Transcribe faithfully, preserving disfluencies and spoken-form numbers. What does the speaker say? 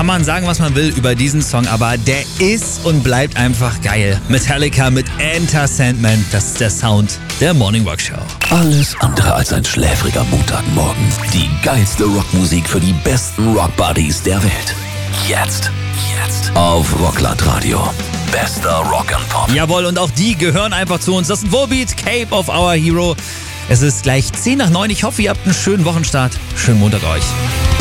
kann man sagen, was man will über diesen Song, aber der ist und bleibt einfach geil. Metallica mit Enter Sandman, das ist der Sound der Morning Rock Show. Alles andere als ein schläfriger Montagmorgen. Die geilste Rockmusik für die besten Rockbuddies der Welt. Jetzt, jetzt auf Rockland-Radio. Bester Rock and Pop. Jawohl, und auch die gehören einfach zu uns. Das ist ein Volbeat, Cape of Our Hero. Es ist gleich zehn nach neun. Ich hoffe, ihr habt einen schönen Wochenstart. Schönen Montag euch.